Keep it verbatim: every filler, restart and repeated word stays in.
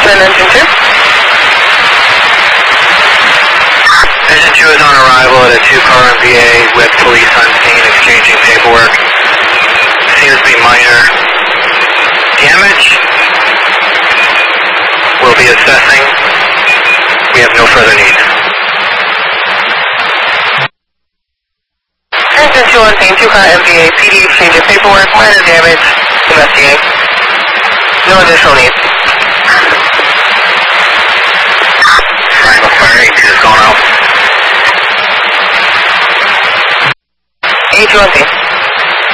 Send engine two. Engine two is on arrival at a two-car M V A with police on scene exchanging paperwork. Seems to be minor damage. We'll be assessing. We have no further need. Engine two on scene, two-car M V A, P D exchanging paperwork, minor damage, investigate. No additional need. Triangle Fire eight is going out. A two on scene.